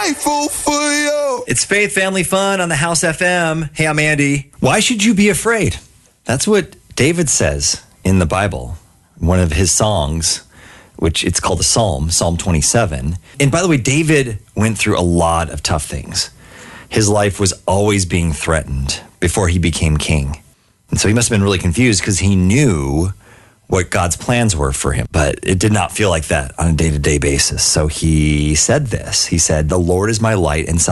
grateful for you. It's Faith Family Fun on the House FM. Hey, I'm Andy. Why should you be afraid? That's what David says in the Bible. One of his songs, which it's called a Psalm, Psalm 27. And by the way, David went through a lot of tough things. His life was always being threatened before he became king. And so he must have been really confused because he knew what God's plans were for him, but it did not feel like that on a day-to-day basis. So he said this. He said, "The Lord is my light and salvation.